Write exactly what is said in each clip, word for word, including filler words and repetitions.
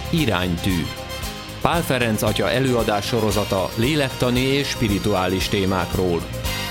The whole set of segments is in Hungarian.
Iránytű. Pál Ferenc atya előadás sorozata lélektani és spirituális témákról.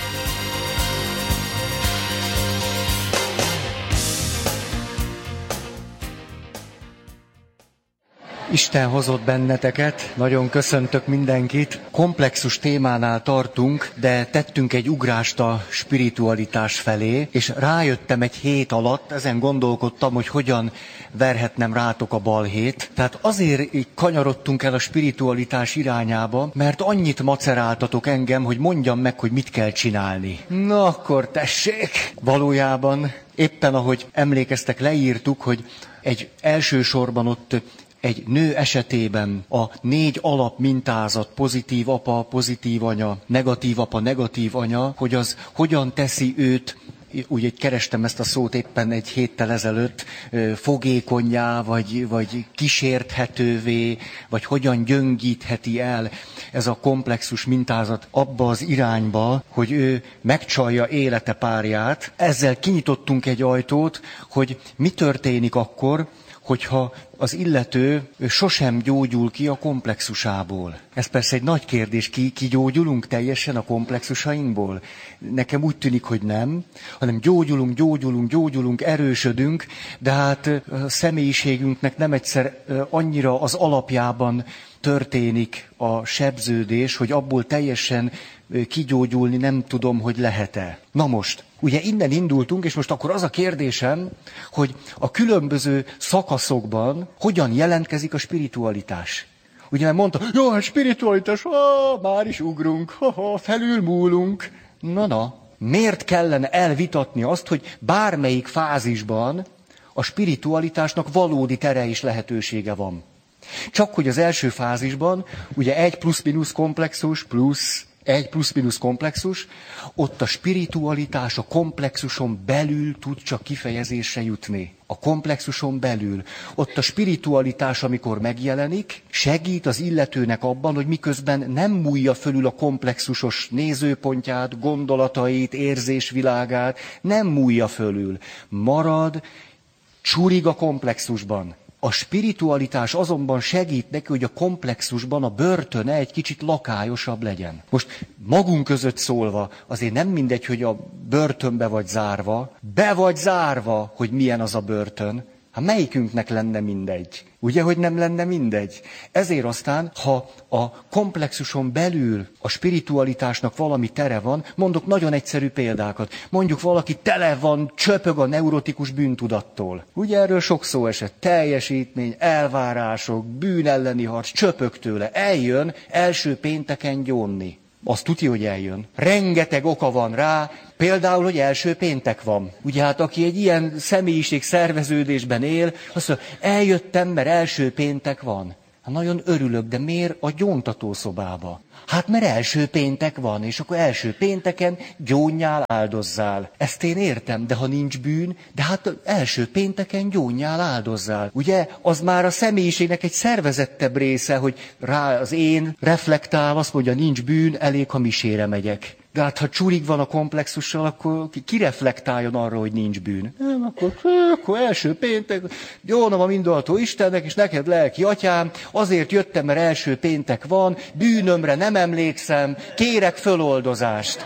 Isten hozott benneteket, nagyon köszöntök mindenkit. Komplexus témánál tartunk, de tettünk egy ugrást a spiritualitás felé, és rájöttem egy hét alatt, ezen gondolkodtam, hogy hogyan verhetnem rátok a balhét. Tehát azért így kanyarodtunk el a spiritualitás irányába, mert annyit maceráltatok engem, hogy mondjam meg, hogy mit kell csinálni. Na akkor tessék! Valójában éppen ahogy emlékeztek, leírtuk, hogy egy elsősorban ott egy nő esetében a négy alapmintázat, pozitív apa, pozitív anya, negatív apa, negatív anya, hogy az hogyan teszi őt, úgy kerestem ezt a szót éppen egy héttel ezelőtt, fogékonnyá, vagy, vagy kísérthetővé, vagy hogyan gyöngítheti el ez a komplexus mintázat abba az irányba, hogy ő megcsalja élete párját. Ezzel kinyitottunk egy ajtót, hogy mi történik akkor, hogyha az illető sosem gyógyul ki a komplexusából. Ez persze egy nagy kérdés, ki, ki gyógyulunk teljesen a komplexusainkból? Nekem úgy tűnik, hogy nem, hanem gyógyulunk, gyógyulunk, gyógyulunk, erősödünk, de hát a személyiségünknek nem egyszer annyira az alapjában történik a sebződés, hogy abból teljesen kigyógyulni nem tudom, hogy lehet-e. Na most, ugye innen indultunk, és most akkor az a kérdésem, hogy a különböző szakaszokban hogyan jelentkezik a spiritualitás. Ugye mert mondta, jó, hát spiritualitás, ó, már is ugrunk, ha, ha, felülmúlunk. Na-na, miért kellene elvitatni azt, hogy bármelyik fázisban a spiritualitásnak valódi tere és lehetősége van? Csak hogy az első fázisban, ugye egy plusz-minusz komplexus, plusz egy plusz-minusz komplexus, ott a spiritualitás a komplexuson belül tud csak kifejezésre jutni. A komplexuson belül. Ott a spiritualitás, amikor megjelenik, segít az illetőnek abban, hogy miközben nem múlja fölül a komplexusos nézőpontját, gondolatait, érzésvilágát, nem múlja fölül. Marad, csurig a komplexusban. A spiritualitás azonban segít neki, hogy a komplexusban a börtöne egy kicsit lakályosabb legyen. Most magunk között szólva, azért nem mindegy, hogy a börtönbe vagy zárva, be vagy zárva, hogy milyen az a börtön. Hát melyikünknek lenne mindegy? Ugye, hogy nem lenne mindegy? Ezért aztán, ha a komplexuson belül a spiritualitásnak valami tere van, mondok nagyon egyszerű példákat. Mondjuk valaki tele van, csöpög a neurotikus bűntudattól. Ugye erről sok szó esett. Teljesítmény, elvárások, bűn elleni harc, csöpög tőle. Eljön első pénteken gyónni. Azt tudja, hogy eljön. Rengeteg oka van rá, például, hogy első péntek van. Ugye hát aki egy ilyen személyiség szerveződésben él, azt mondja, eljöttem, mert első péntek van. Hát nagyon örülök, de miért a gyóntatószobába? Hát mert első péntek van, és akkor első pénteken gyónjál, áldozzál. Ezt én értem, de ha nincs bűn, de hát első pénteken gyónjál, áldozzál. Ugye, az már a személyiségnek egy szervezettebb része, hogy rá az én reflektál, azt mondja, nincs bűn, elég, ha misére megyek. De hát, ha csurig van a komplexussal, akkor ki, ki reflektáljon arra, hogy nincs bűn? Nem, akkor, akkor első péntek, jó napom mindenható Istennek, és neked lelki atyám, azért jöttem, mert első péntek van, bűnömre nem emlékszem, kérek föloldozást.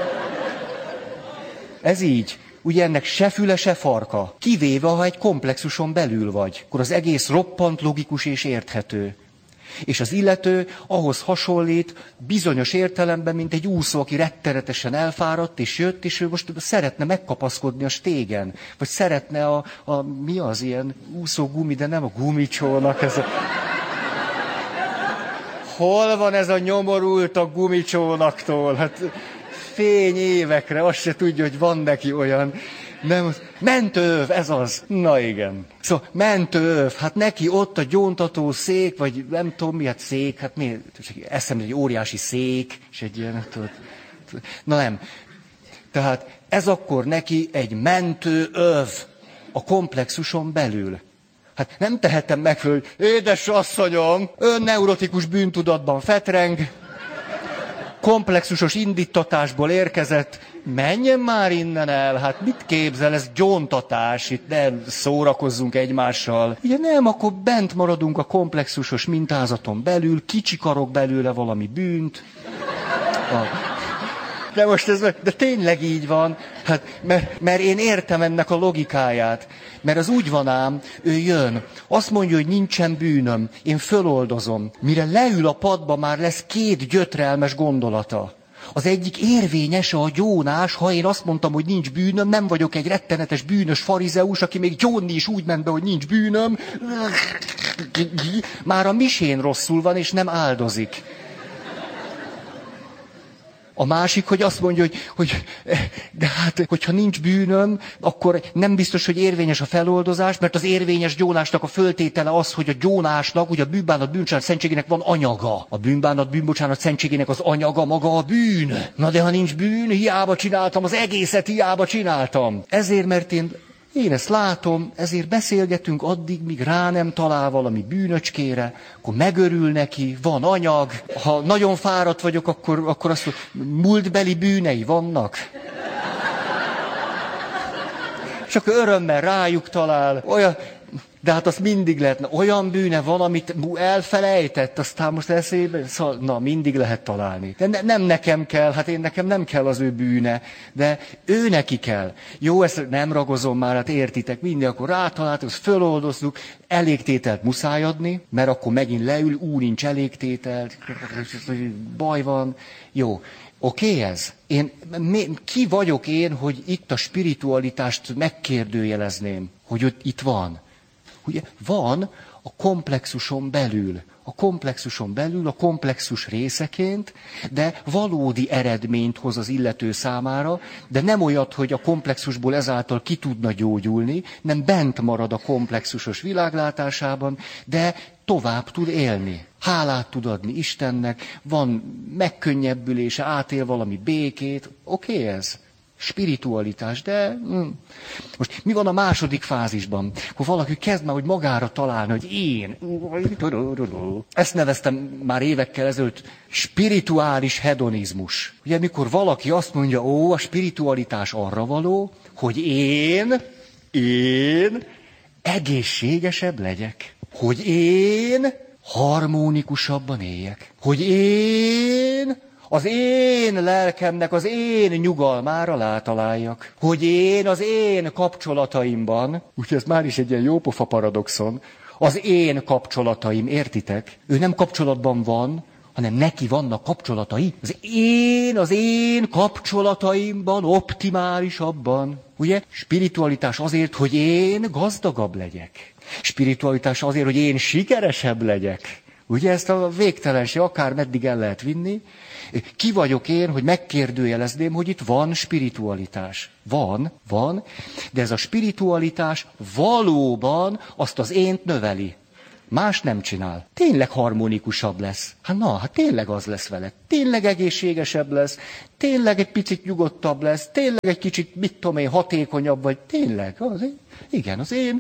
Ez így. Ugye ennek se füle, se farka. Kivéve, ha egy komplexuson belül vagy, akkor az egész roppant logikus és érthető. És az illető ahhoz hasonlít bizonyos értelemben, mint egy úszó, aki rettenetesen elfáradt, és jött, és ő most szeretne megkapaszkodni a stégen. Vagy szeretne a, a mi az ilyen úszógumi, de nem a gumicsónak. Ez a... Hol van ez a nyomorult a gumicsónaktól? Hát fény évekre, azt se tudja, hogy van neki olyan... Nem, mentőöv, ez az. Na igen. Szóval mentőöv, hát neki ott a gyóntató szék, vagy nem tudom mi, hát szék, hát mi, eszembe egy óriási szék, és egy ilyen, tudod. Na nem. Tehát ez akkor neki egy mentőöv a komplexuson belül. Hát nem tehetem meg föl, hogy édes asszonyom, ön neurotikus bűntudatban fetreng, komplexusos indítatásból érkezett, menjen már innen el, hát mit képzel, ez gyóntatás, itt ne szórakozzunk egymással. Ugye nem, akkor bent maradunk a komplexusos mintázaton belül, kicsikarok belőle valami bűnt. A... De most ez, de tényleg így van, hát, mert, mert én értem ennek a logikáját, mert az úgy van ám, ő jön, azt mondja, hogy nincsen bűnöm, én föloldozom, mire leül a padba, már lesz két gyötrelmes gondolata. Az egyik érvényes a gyónás, ha én azt mondtam, hogy nincs bűnöm, nem vagyok egy rettenetes bűnös farizeus, aki még gyónni is úgy ment be, hogy nincs bűnöm. Már a misén rosszul van, és nem áldozik. A másik, hogy azt mondja, hogy, hogy de hát, hogyha nincs bűnöm, akkor nem biztos, hogy érvényes a feloldozás, mert az érvényes gyónásnak a föltétele az, hogy a gyónásnak, ugye a bűnbánat bűnbocsánat szentségének van anyaga. A bűnbánat bűnbocsánat szentségének az anyaga maga a bűn. Na de ha nincs bűn, hiába csináltam, az egészet hiába csináltam. Ezért, mert én... Én ezt látom, ezért beszélgetünk addig, míg rá nem talál valami bűnöcskére, akkor megörül neki, van anyag. Ha nagyon fáradt vagyok, akkor, akkor azt mondom, múltbeli bűnei vannak. És akkor örömmel rájuk talál, olyan, de hát azt mindig lehetne, olyan bűne van, amit elfelejtett, aztán most eszébe, szóval, na, mindig lehet találni. De ne, nem nekem kell, hát én nekem nem kell az ő bűne, de ő neki kell. Jó, ezt nem ragozom már, hát értitek, mindig, akkor rátaláltuk, azt föloldozzuk, elégtételt muszáj adni, mert akkor megint leül, ú, nincs elégtételt, baj van, jó. Oké okay, ez? Én, mi, ki vagyok én, hogy itt a spiritualitást megkérdőjelezném, hogy itt van? Ugye van a komplexuson belül, a komplexuson belül, a komplexus részeként, de valódi eredményt hoz az illető számára, de nem olyat, hogy a komplexusból ezáltal ki tudna gyógyulni, nem bent marad a komplexusos világlátásában, de tovább tud élni. Hálát tud adni Istennek, van megkönnyebbülése, átél valami békét, oké okay, ez? Spiritualitás, de... Hm. Most mi van a második fázisban? Akkor valaki kezd már, hogy magára találni, hogy én... Ezt neveztem már évekkel ezelőtt spirituális hedonizmus. Ugye, mikor valaki azt mondja, ó, a spiritualitás arra való, hogy én, én egészségesebb legyek. Hogy én harmonikusabban éljek. Hogy én... az én lelkemnek, az én nyugalmára látaláljak. Hogy én az én kapcsolataimban, úgyhogy ez már is egy ilyen jópofa paradoxon, az én kapcsolataim, értitek? Ő nem kapcsolatban van, hanem neki vannak kapcsolatai. Az én, az én kapcsolataimban optimálisabban. Ugye? Spiritualitás azért, hogy én gazdagabb legyek. Spiritualitás azért, hogy én sikeresebb legyek. Ugye ezt a végtelenség akár meddig el lehet vinni. Ki vagyok én, hogy megkérdőjelezném, hogy itt van spiritualitás. Van, van, de ez a spiritualitás valóban azt az ént növeli. Más nem csinál. Tényleg harmonikusabb lesz. Hát na, hát tényleg az lesz vele. Tényleg egészségesebb lesz. Tényleg egy picit nyugodtabb lesz. Tényleg egy kicsit, mit tudom én, hatékonyabb vagy. Tényleg, az én, igen, az én.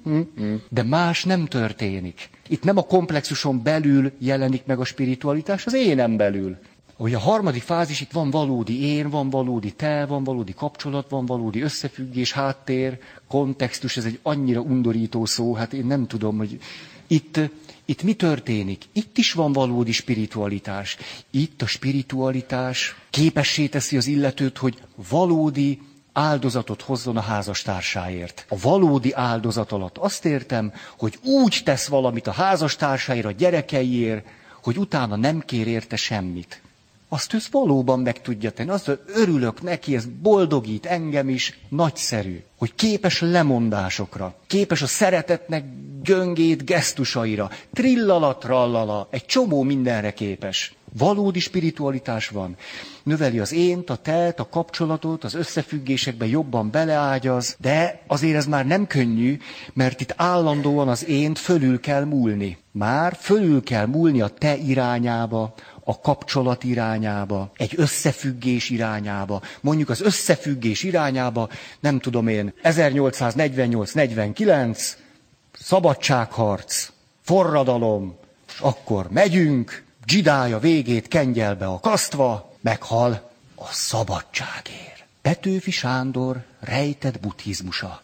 De más nem történik. Itt nem a komplexuson belül jelenik meg a spiritualitás, az énem belül. Hogy a harmadik fázis, itt van valódi én, van valódi te, van valódi kapcsolat, van valódi összefüggés, háttér, kontextus, ez egy annyira undorító szó, hát én nem tudom, hogy itt, itt mi történik. Itt is van valódi spiritualitás. Itt a spiritualitás képessé teszi az illetőt, hogy valódi áldozatot hozzon a házastársáért. A valódi áldozat alatt azt értem, hogy úgy tesz valamit a házastársáért, a gyerekeiért, hogy utána nem kér érte semmit. Azt ő valóban meg tudja tenni. Azt, hogy örülök neki, ez boldogít engem is, nagyszerű. Hogy képes lemondásokra, képes a szeretetnek gyöngét gesztusaira, trillala, trallala, egy csomó mindenre képes. Valódi spiritualitás van. Növeli az ént, a telt, a kapcsolatot, az összefüggésekbe jobban beleágyaz, de azért ez már nem könnyű, mert itt állandóan az ént fölül kell múlni. Már fölül kell múlni a te irányába, a kapcsolat irányába, egy összefüggés irányába. Mondjuk az összefüggés irányába, nem tudom én, ezernyolcszáznegyvennyolc negyvenkilenc, szabadságharc, forradalom, és akkor megyünk, dzsidája végét kengyelbe akasztva, meghal a szabadságért. Petőfi Sándor rejtett buddhizmusa.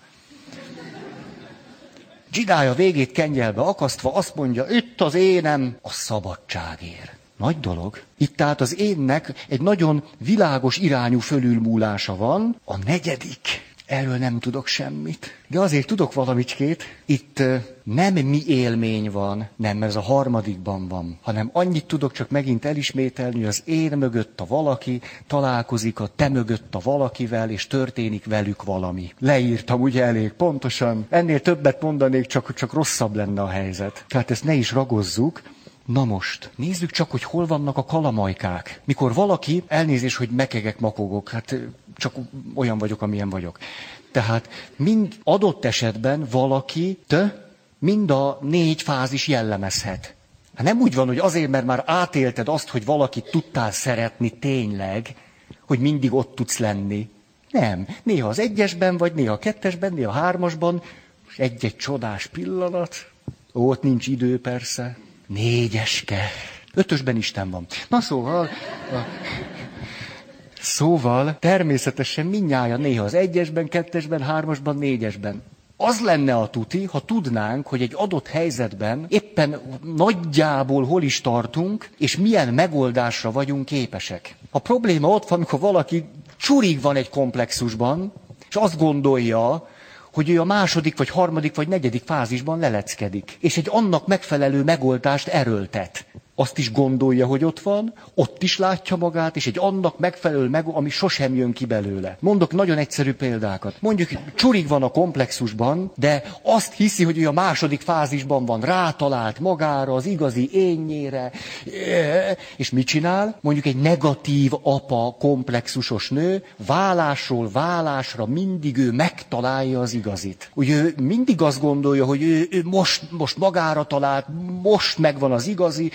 Dzsidája végét kengyelbe akasztva azt mondja, itt az énem a szabadságért. Nagy dolog. Itt tehát az énnek egy nagyon világos irányú fölülmúlása van. A negyedik. Erről nem tudok semmit. De azért tudok valamicskét. Itt nem mi élmény van, nem, mert ez a harmadikban van, hanem annyit tudok csak megint elismételni, hogy az én mögött a valaki találkozik a te mögött a valakivel, és történik velük valami. Leírtam ugye elég pontosan. Ennél többet mondanék, csak, csak rosszabb lenne a helyzet. Tehát ezt ne is ragozzuk. Na most, nézzük csak, hogy hol vannak a kalamajkák. Mikor valaki, elnézés, hogy mekegek, makogok, hát csak olyan vagyok, amilyen vagyok. Tehát mind adott esetben valaki, te, mind a négy fázis jellemezhet. Hát nem úgy van, hogy azért, mert már átélted azt, hogy valakit tudtál szeretni tényleg, hogy mindig ott tudsz lenni. Nem. Néha az egyesben vagy, néha a kettesben, néha a hármasban, és egy-egy csodás pillanat. Ó, ott nincs idő persze. Négyeske. Ötösben Isten van. Na szóval... Szóval természetesen mindnyájan néha az egyesben, kettesben, hármasban, négyesben. Az lenne a tuti, ha tudnánk, hogy egy adott helyzetben éppen nagyjából hol is tartunk, és milyen megoldásra vagyunk képesek. A probléma ott van, amikor valaki csurig van egy komplexusban, és azt gondolja, hogy ő a második, vagy harmadik, vagy negyedik fázisban leleckedik. És egy annak megfelelő megoldást erőltet. Azt is gondolja, hogy ott van, ott is látja magát, és egy annak megfelelő meg, ami sosem jön ki belőle. Mondok nagyon egyszerű példákat. Mondjuk csurig van a komplexusban, de azt hiszi, hogy ő a második fázisban van, rátalált magára, az igazi énnyére, és mit csinál? Mondjuk egy negatív apa, komplexusos nő, válásról válásra mindig ő megtalálja az igazit. Ugye ő mindig azt gondolja, hogy ő, ő most, most magára talált, most megvan az igazi,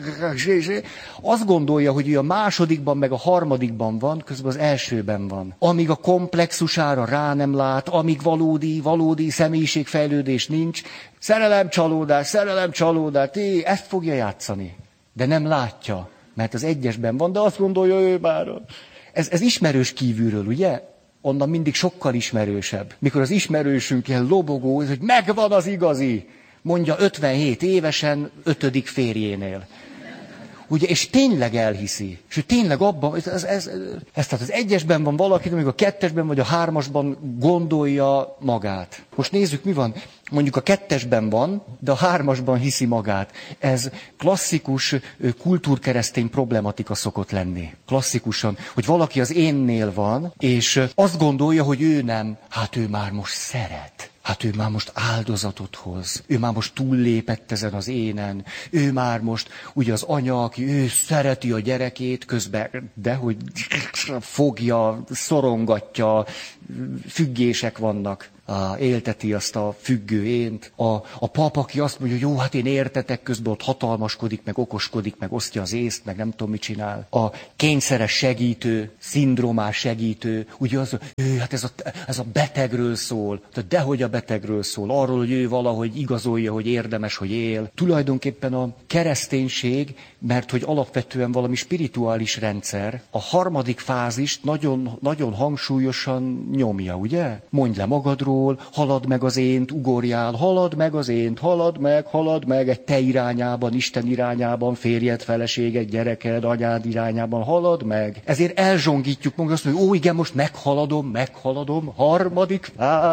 azt gondolja, hogy ő a másodikban, meg a harmadikban van, közben az elsőben van. Amíg a komplexusára rá nem lát, amíg valódi, valódi személyiségfejlődés nincs, szerelem, csalódás, szerelem, csalódás, té, ezt fogja játszani. De nem látja, mert az egyesben van, de azt gondolja ő már. Ez, ez ismerős kívülről, ugye? Onnan mindig sokkal ismerősebb. Mikor az ismerősünk ilyen lobogó, hogy megvan az igazi, mondja ötvenhét évesen, ötödik férjénél. Ugye, és tényleg elhiszi. És ő tényleg abban, ez, ez, ez, ez tehát az egyesben van valaki, amíg a kettesben vagy a hármasban gondolja magát. Most nézzük, mi van. Mondjuk a kettesben van, de a hármasban hiszi magát. Ez klasszikus kultúrkeresztény problematika szokott lenni. Klasszikusan, hogy valaki az énnél van, és azt gondolja, hogy ő nem. Hát ő már most szeret. Hát ő már most áldozatot hoz, ő már most túllépett ezen az énen, ő már most, ugye az anya, aki ő szereti a gyerekét, közben, de hogy fogja, szorongatja, függések vannak. Á, élteti azt a függő ént. A, a pap, aki azt mondja, jó, hát én értetek, közben ott hatalmaskodik, meg okoskodik, meg osztja az észt, meg nem tudom, mit csinál. A kényszeres segítő, szindromás segítő, ugye az, ő, hát ez a, ez a betegről szól, dehogy a betegről szól, arról, hogy ő valahogy igazolja, hogy érdemes, hogy él. Tulajdonképpen a kereszténység, mert hogy alapvetően valami spirituális rendszer, a harmadik fázist nagyon, nagyon hangsúlyosan nyomja, ugye? Mondj le magadról, halad meg az ént, ugorjál, halad meg az ént, halad meg, halad meg egy te irányában, Isten irányában, férjed, feleséged, gyereked, anyád irányában, halad meg. Ezért elzsongítjuk magunkat, azt mondjuk, ó igen, most meghaladom, meghaladom, harmadik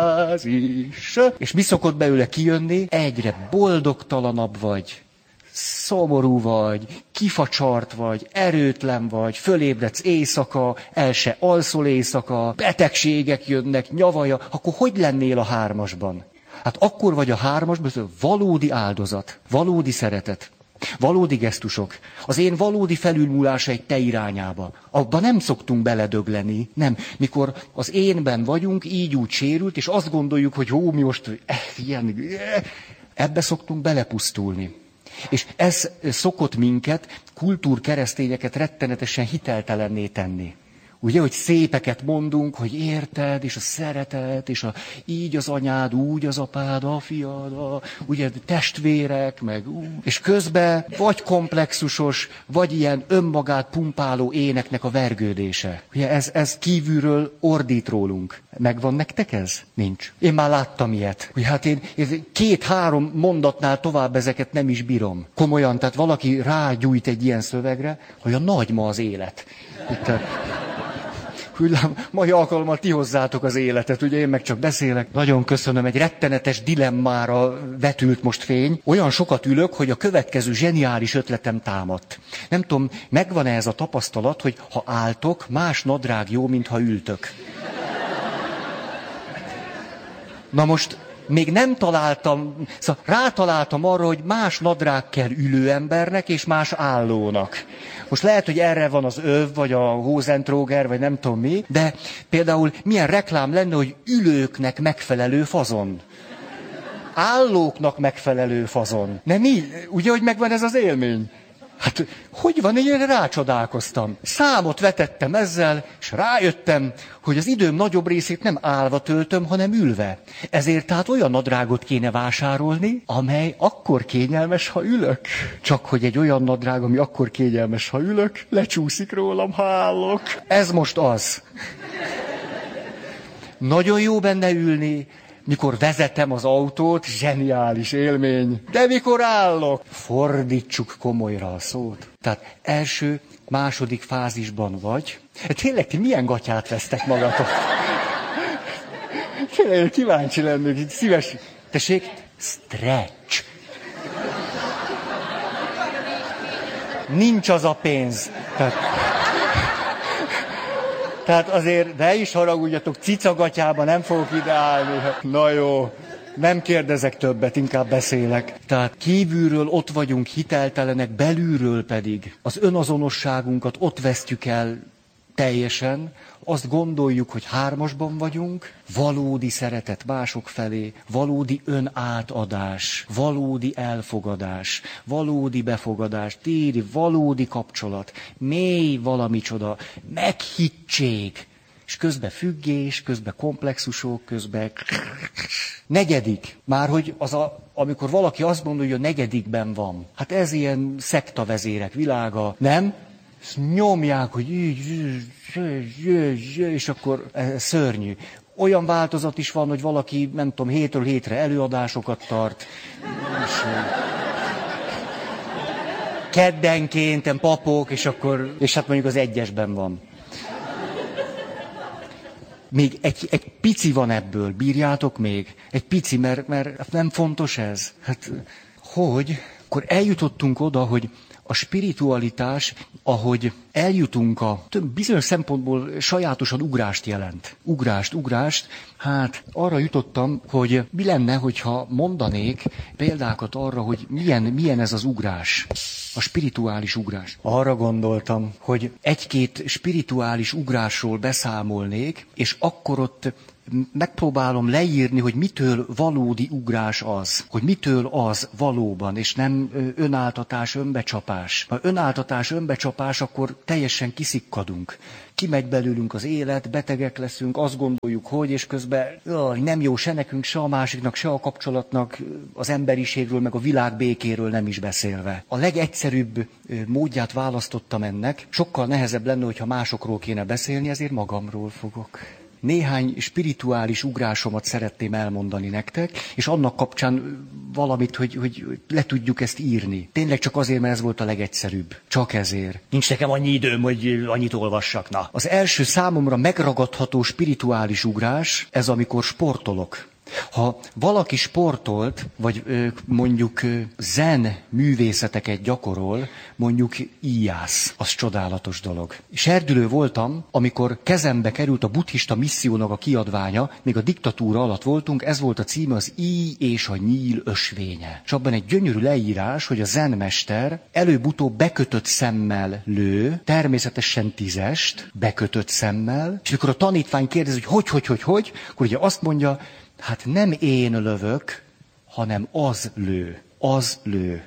fázis. És mi szokott belőle kijönni? Egyre boldogtalanabb vagy. Szomorú vagy, kifacsart vagy, erőtlen vagy, fölébredsz éjszaka, el se alszol éjszaka, betegségek jönnek, nyavaja, akkor hogy lennél a hármasban? Hát akkor vagy a hármasban, valódi áldozat, valódi szeretet, valódi gesztusok, az én valódi felülmúlása egy te irányába. Abba nem szoktunk beledögleni, nem. Mikor az énben vagyunk, így úgy sérült, és azt gondoljuk, hogy hó, mi most eh, ilyen, eh, ebbe szoktunk belepusztulni. És ez szokott minket, kultúrkeresztényeket rettenetesen hiteltelenné tenni. Ugye, hogy szépeket mondunk, hogy érted, és a szeretet, és a, így az anyád, úgy az apád, a fiad, a, ugye testvérek, meg ú, és közben vagy komplexusos, vagy ilyen önmagát pumpáló éneknek a vergődése. Ugye ez, ez kívülről ordít rólunk. Megvan nektek ez? Nincs. Én már láttam ilyet. Ugye hát én két-három mondatnál tovább ezeket nem is bírom. Komolyan, tehát valaki rágyújt egy ilyen szövegre, hogy a nagy ma az élet. Itt, Hüllám, mai alkalommal ti hozzátok az életet, ugye én meg csak beszélek. Nagyon köszönöm, egy rettenetes dilemmára vetült most fény. Olyan sokat ülök, hogy a következő zseniális ötletem támadt. Nem tudom, megvan-e ez a tapasztalat, hogy ha álltok, más nadrág jó, mint ha ültök. Na most még nem találtam, szóval rátaláltam arra, hogy más nadrág kell ülő embernek, és más állónak. Most lehet, hogy erre van az öv, vagy a Hosentróger, vagy nem tudom mi, de például milyen reklám lenne, hogy ülőknek megfelelő fazon. Állóknak megfelelő fazon. Nem így? Ugye, hogy megvan ez az élmény? Hát, hogy van, én rácsodálkoztam. Számot vetettem ezzel, és rájöttem, hogy az időm nagyobb részét nem állva töltöm, hanem ülve. Ezért tehát olyan nadrágot kéne vásárolni, amely akkor kényelmes, ha ülök. Csak hogy egy olyan nadrág, ami akkor kényelmes, ha ülök, lecsúszik rólam, ha állok. Ez most az. Nagyon jó benne ülni, mikor vezetem az autót, zseniális élmény. De mikor állok, fordítsuk komolyra a szót. Tehát első, második fázisban vagy. Tényleg, ti milyen gatyát vesztek magatok? Tényleg, kíváncsi lennék, szíves. Tessék, stretch. Nincs az a pénz. Tehát... Tehát azért, de is haragudjatok, cicagatyába nem fogok ideálni. Na jó, nem kérdezek többet, inkább beszélek. Tehát kívülről ott vagyunk hiteltelenek, belülről pedig az önazonosságunkat ott vesztjük el teljesen, azt gondoljuk, hogy hármasban vagyunk, valódi szeretet mások felé, valódi önátadás, valódi elfogadás, valódi befogadás, téri, valódi kapcsolat, mély valamicsoda, meghittség, és közben függés, közben komplexusok, közben... Negyedik, már hogy az a, amikor valaki azt mondja, hogy a negyedikben van. Hát ez ilyen szektavezérek világa, nem? Nyomják, hogy így, és akkor szörnyű. Olyan változat is van, hogy valaki, nem tudom, hétről hétre előadásokat tart. És keddenként papok, és akkor, és hát mondjuk az egyesben van. Még egy, egy pici van ebből, bírjátok még? Egy pici, mert, mert nem fontos ez. Hát, hogy? Akkor eljutottunk oda, hogy a spiritualitás, ahogy eljutunk a több bizonyos szempontból sajátosan ugrást jelent. Ugrást, ugrást. Hát arra jutottam, hogy mi lenne, hogyha mondanék példákat arra, hogy milyen, milyen ez az ugrás. A spirituális ugrás. Arra gondoltam, hogy egy-két spirituális ugrásról beszámolnék, és akkor ott megpróbálom leírni, hogy mitől valódi ugrás az. Hogy mitől az valóban, és nem önáltatás, önbecsapás. Ha önáltatás, önbecsapás, akkor teljesen kiszikkadunk. Kimegy belőlünk az élet, betegek leszünk, azt gondoljuk, hogy, és közben jaj, nem jó se nekünk, se a másiknak, se a kapcsolatnak, az emberiségről, meg a világ békéről nem is beszélve. A legegyszerűbb módját választottam ennek. Sokkal nehezebb lenne, hogyha másokról kéne beszélni, ezért magamról fogok. Néhány spirituális ugrásomat szeretném elmondani nektek, és annak kapcsán valamit, hogy, hogy le tudjuk ezt írni. Tényleg csak azért, mert ez volt a legegyszerűbb. Csak ezért. Nincs nekem annyi időm, hogy annyit olvassak. Na. Az első számomra megragadható spirituális ugrás, ez amikor sportolok. Ha valaki sportolt, vagy mondjuk zen művészeteket gyakorol, mondjuk íjász, az csodálatos dolog. Serdülő voltam, amikor kezembe került a buddhista missziónak a kiadványa, még a diktatúra alatt voltunk, ez volt a címe, az Íj és a nyíl ösvénye. És abban egy gyönyörű leírás, hogy a zenmester előbb-utóbb bekötött szemmel lő, természetesen tízest, bekötött szemmel, és amikor a tanítvány kérdezi, hogy hogy, hogy, hogy, hogy, akkor ugye azt mondja, hát nem én lövök, hanem az lő. Az lő.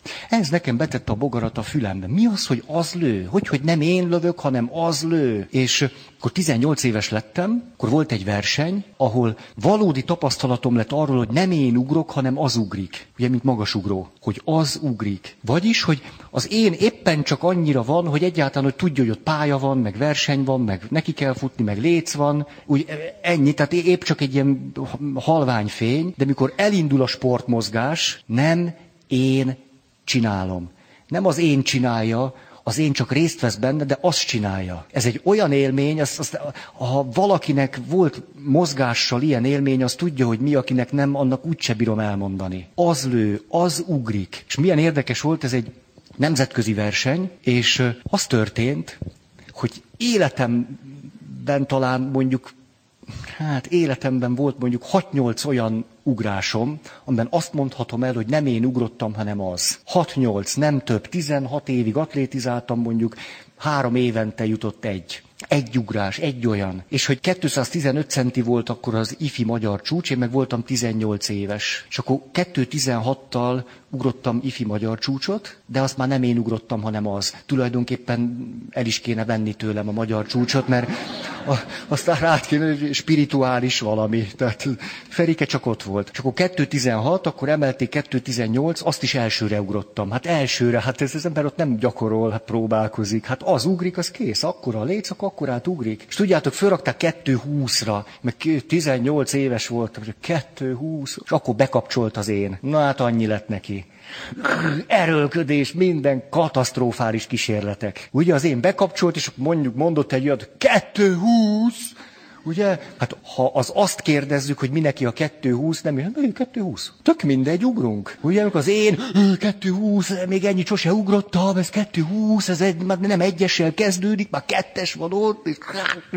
Ez nekem betette a bogarat a fülembe. Mi az, hogy az lő? Hogy, hogy nem én lövök, hanem az lő? És akkor tizennyolc éves lettem, akkor volt egy verseny, ahol valódi tapasztalatom lett arról, hogy nem én ugrok, hanem az ugrik. Ugye, mint magasugró. Hogy az ugrik. Vagyis, hogy az én éppen csak annyira van, hogy egyáltalán, hogy tudja, hogy ott pálya van, meg verseny van, meg neki kell futni, meg léc van. Úgy ennyi, tehát épp csak egy ilyen halvány fény, de mikor elindul a sportmozgás, nem én csinálom. Nem az én csinálja, az én csak részt vesz benne, de azt csinálja. Ez egy olyan élmény, az, az, ha valakinek volt mozgással ilyen élmény, az tudja, hogy mi, akinek nem, annak úgyse bírom elmondani. Az lő, az ugrik. És milyen érdekes volt, ez egy nemzetközi verseny, és az történt, hogy életemben talán mondjuk, hát életemben volt mondjuk hat-nyolc olyan ugrásom, amiben azt mondhatom el, hogy nem én ugrottam, hanem az. hat-nyolc, nem több, tizenhat évig atlétizáltam, mondjuk három évente jutott egy. Egy ugrás, egy olyan. És hogy kétszáztizenöt centi volt akkor az ifi magyar csúcs, én meg voltam tizennyolc éves. És akkor kétszáztizenhattal ugrottam ifi magyar csúcsot, de azt már nem én ugrottam, hanem az. Tulajdonképpen el is kéne venni tőlem a magyar csúcsot, mert a, aztán rá kéne, hogy spirituális valami. Tehát Ferike csak ott volt. És akkor kétszáztizenhat, akkor emelték kétszáztizennyolc, azt is elsőre ugrottam. Hát elsőre, hát ez az ember ott nem gyakorol, hát próbálkozik. Hát az ugrik, az kész, akkora léc, akkor akkorát ugrik. És tudjátok, fölrakták kétszázhúszra, meg tizennyolc éves voltam, és kétszázhúsz, és akkor bekapcsolt az én. Na hát annyi lett neki. Erőlködés, minden katasztrofális kísérletek. Ugye az én bekapcsolt, és mondjuk mondott egy olyat, kétszázhúsz, ugye? Hát ha az azt kérdezzük, hogy mi neki a kétszázhúsz, nem jön, kétszázhúsz. Tök mindegy, ugrunk. Ugye, amikor az én kétszázhúsz, még ennyit sose ugrottam, ez kétszázhúsz, ez egy, már nem egyessel kezdődik, már kettes van ott, és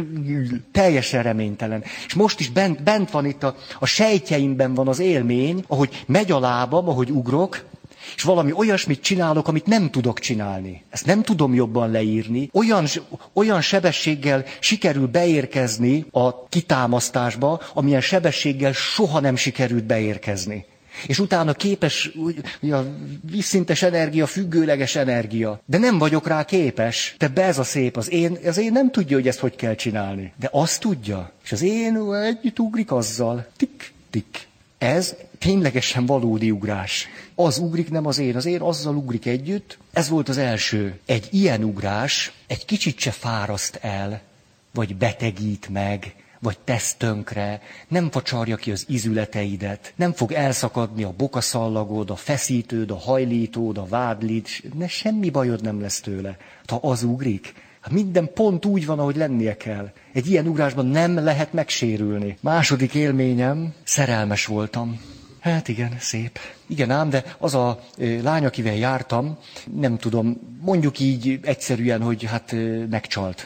teljesen reménytelen. És most is bent, bent van itt a, a sejtjeimben van az élmény, ahogy megy a lábam, ahogy ugrok, és valami olyasmit csinálok, amit nem tudok csinálni. Ezt nem tudom jobban leírni. Olyan, olyan sebességgel sikerül beérkezni a kitámasztásba, amilyen sebességgel soha nem sikerült beérkezni. És utána képes, a vízszintes energia, függőleges energia. De nem vagyok rá képes. De be ez a szép, az én, az én nem tudja, hogy ezt hogy kell csinálni. De azt tudja. És az én együtt ugrik azzal. Tik, tik. Ez ténylegesen valódi ugrás. Az ugrik, nem az én. Az én azzal ugrik együtt. Ez volt az első. Egy ilyen ugrás egy kicsit se fáraszt el, vagy betegít meg, vagy tesz tönkre, nem facsarja ki az izületeidet, nem fog elszakadni a bokaszallagod, a feszítőd, a hajlítód, a vádlid, ne, semmi bajod nem lesz tőle. Ha az ugrik, hát minden pont úgy van, ahogy lennie kell. Egy ilyen ugrásban nem lehet megsérülni. Második élményem, szerelmes voltam. Hát igen, szép. Igen ám, de az a ö, lány, akivel jártam, nem tudom, mondjuk így egyszerűen, hogy hát ö, megcsalt.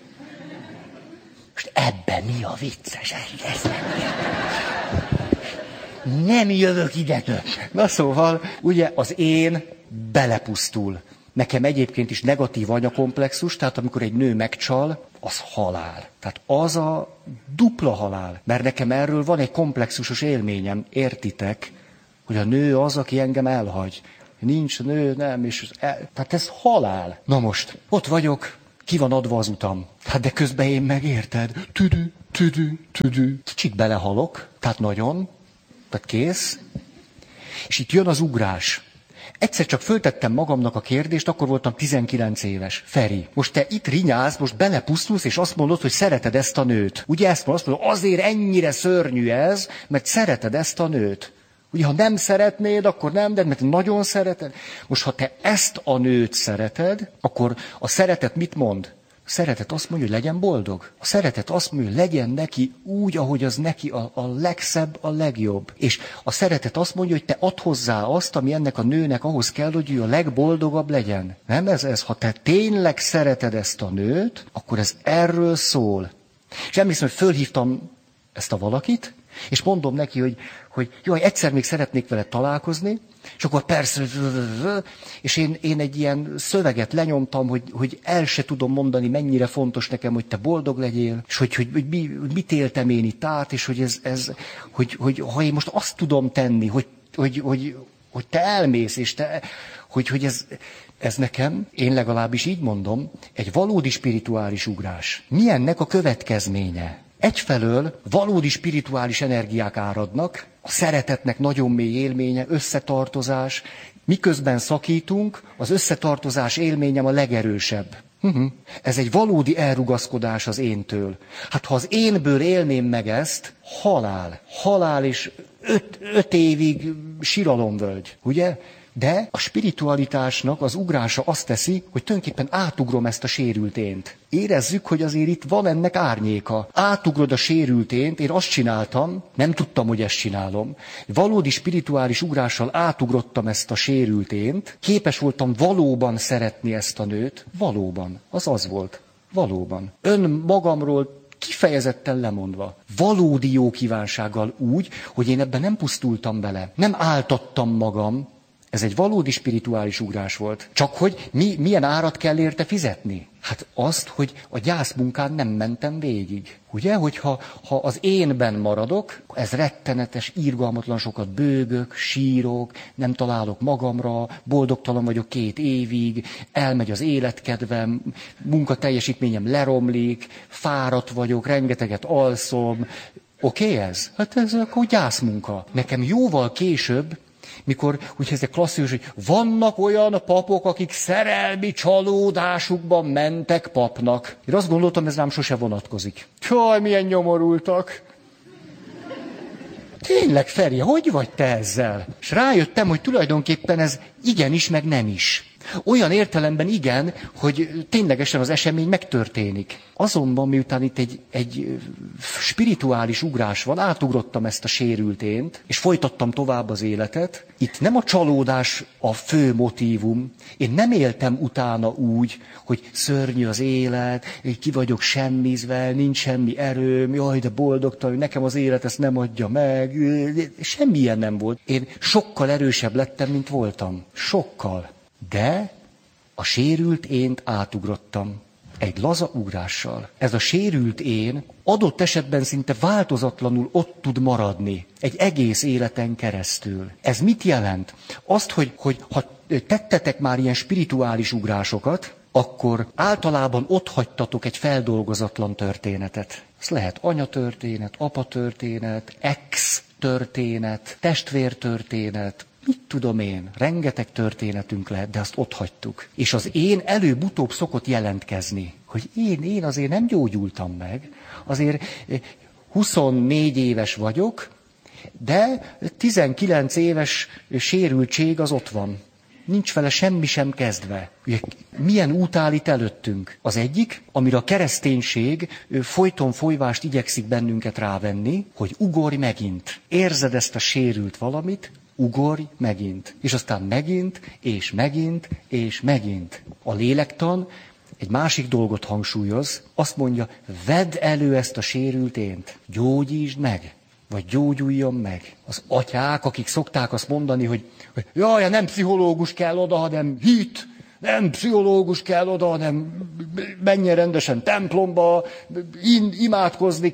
Most ebben mi a vicces? Nem jövök ide több. Na szóval, ugye az én belepusztul. Nekem egyébként is negatív anyakomplexus, tehát amikor egy nő megcsal, az halál. Tehát az a dupla halál. Mert nekem erről van egy komplexusos élményem, értitek, hogy a nő az, aki engem elhagy. Nincs nő, nem, és el... tehát ez halál. Na most, ott vagyok, ki van adva az utam. Hát de közben én megérted. Tüdü, tüdü, tüdü. Kicsit belehalok, tehát nagyon, tehát kész. És itt jön az ugrás. Egyszer csak föltettem magamnak a kérdést, akkor voltam tizenkilenc éves. Feri, most te itt rinyálsz, most belepusztulsz, és azt mondod, hogy szereted ezt a nőt. Ugye ezt mondod, azt mondod, azért ennyire szörnyű ez, mert szereted ezt a nőt. Ugye, ha nem szeretnéd, akkor nem, de mert nagyon szereted. Most, ha te ezt a nőt szereted, akkor a szeretet mit mond? A szeretet azt mondja, hogy legyen boldog. A szeretet azt mondja, hogy legyen neki úgy, ahogy az neki a, a legszebb, a legjobb. És a szeretet azt mondja, hogy te add hozzá azt, ami ennek a nőnek ahhoz kell, hogy ő a legboldogabb legyen. Nem ez ez? Ha te tényleg szereted ezt a nőt, akkor ez erről szól. És emlékszem, hogy fölhívtam ezt a valakit, és mondom neki, hogy, hogy jaj, egyszer még szeretnék vele találkozni, és akkor persze, és én, én egy ilyen szöveget lenyomtam, hogy, hogy el se tudom mondani, mennyire fontos nekem, hogy te boldog legyél, és hogy, hogy, hogy mi, mit éltem én itt át, és hogy, ez, ez, hogy, hogy ha én most azt tudom tenni, hogy, hogy, hogy hogy te elmész, és te, hogy, hogy ez, ez nekem, én legalábbis így mondom, egy valódi spirituális ugrás. Mi ennek a következménye? Egyfelől valódi spirituális energiák áradnak, a szeretetnek nagyon mély élménye, összetartozás, miközben szakítunk, az összetartozás élményem a legerősebb. Uh-huh. Ez egy valódi elrugaszkodás az éntől. Hát ha az énből élném meg ezt, halál, halál és öt, öt évig siralomvölgy, ugye? De a spiritualitásnak az ugrása azt teszi, hogy tulajdonképpen átugrom ezt a sérült ént. Érezzük, hogy azért itt van ennek árnyéka. Átugrod a sérült ént, én azt csináltam, nem tudtam, hogy ezt csinálom. Valódi spirituális ugrással átugrottam ezt a sérült ént, képes voltam valóban szeretni ezt a nőt, valóban, az az volt, valóban. Önmagamról kifejezetten lemondva. Valódi jó kívánsággal úgy, hogy én ebben nem pusztultam bele, nem áltattam magam. Ez egy valódi spirituális ugrás volt. Csak hogy mi, milyen árat kell érte fizetni? Hát azt, hogy a gyászmunkán nem mentem végig. Ugye, hogyha ha az énben maradok, ez rettenetes, irgalmatlan sokat bőgök, sírok, nem találok magamra, boldogtalan vagyok két évig, elmegy az életkedvem, munkateljesítményem leromlik, fáradt vagyok, rengeteget alszom. Oké okay ez? Hát ez akkor gyászmunka. Nekem jóval később, mikor úgy ez klasszikus, hogy vannak olyan papok, akik szerelmi csalódásukban mentek papnak. Én azt gondoltam, ez rám sose vonatkozik. Jaj, milyen nyomorultak. Tényleg, Feri, hogy vagy te ezzel? És rájöttem, hogy tulajdonképpen ez igenis, meg nem is. Olyan értelemben igen, hogy ténylegesen az esemény megtörténik. Azonban, miután itt egy, egy spirituális ugrás van, átugrottam ezt a sérült ént, és folytattam tovább az életet. Itt nem a csalódás a fő motívum. Én nem éltem utána úgy, hogy szörnyű az élet, ki vagyok semmizvel, nincs semmi erőm, jaj, de boldogtalan, nekem az élet ezt nem adja meg. Semmilyen nem volt. Én sokkal erősebb lettem, mint voltam. Sokkal. De a sérült ént átugrottam egy laza ugrással. Ez a sérült én adott esetben szinte változatlanul ott tud maradni egy egész életen keresztül. Ez mit jelent? Azt, hogy, hogy ha tettetek már ilyen spirituális ugrásokat, akkor általában ott hagytatok egy feldolgozatlan történetet. Ez lehet anyatörténet, apatörténet, ex-történet, testvértörténet, mit tudom én, rengeteg történetünk lehet, de azt ott hagytuk. És az én előbb-utóbb szokott jelentkezni, hogy én, én azért nem gyógyultam meg, azért huszonnégy éves vagyok, de tizenkilenc éves sérültség az ott van. Nincs vele semmi sem kezdve. Ugye, milyen út áll itt előttünk? Az egyik, amire a kereszténység folyton folyvást igyekszik bennünket rávenni, hogy ugorj megint. Érzed ezt a sérült valamit, ugorj megint. És aztán megint, és megint, és megint. A lélektan egy másik dolgot hangsúlyoz, azt mondja, vedd elő ezt a sérült ént, gyógyítsd meg, vagy gyógyuljon meg. Az atyák, akik szokták azt mondani, hogy, hogy jaj, nem pszichológus kell oda, hanem hit, nem pszichológus kell oda, hanem menjen rendesen templomba, imádkozni